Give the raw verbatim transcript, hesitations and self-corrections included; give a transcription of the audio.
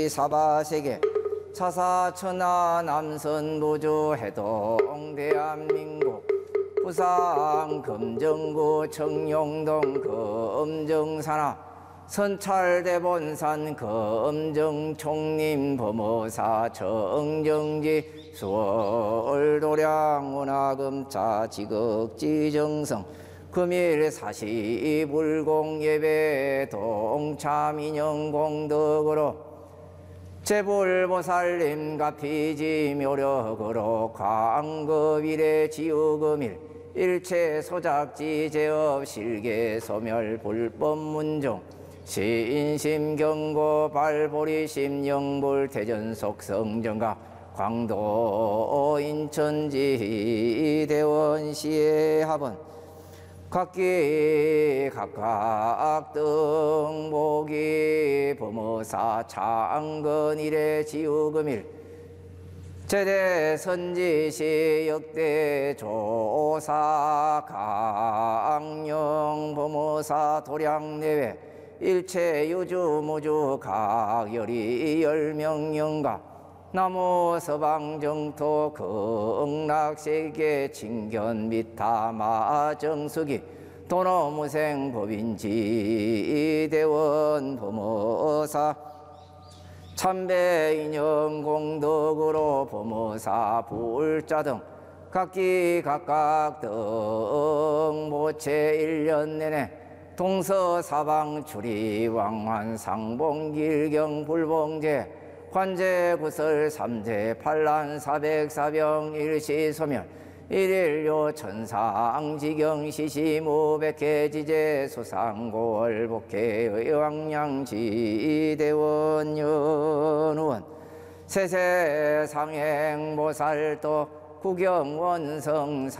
사바세계 차사천하 남선 노조 해동 대한민국 부산 금정구 청룡동 금정산하 선찰대본산 금정총림 범어사 정정지 수월도량 운하금자 지극지정성 금일 사시불공 예배 동참인형 공덕으로 제불보살님 가피지 묘력으로 광급일의 지우금일 일체 소작지 제업 실계 소멸 불법문종 신심경고 발보리심 영불 대전속 성정가 광도 인천지 대원시의 합은 각기 각각 등복이 범어사 창건일의 지우금일 제대 선지시 역대 조사 강령 범어사 도량내외 일체 유주무주 각열이 열명영가 나무 서방정토 극락세계 칭견 미타마 정수기 도노무생 법인지 대원 범어사 참배인형 공덕으로 범어사 불자 등 각기 각각 등 모체 일 년 내내 동서사방 출입 왕환 상봉길경 불봉제 관제구설 삼재 판란 사백사병 일시소멸 일일요 천상지경 시시무백회지제 수상고월복회 왕량지대원연우원 세세상행보살도 구경원성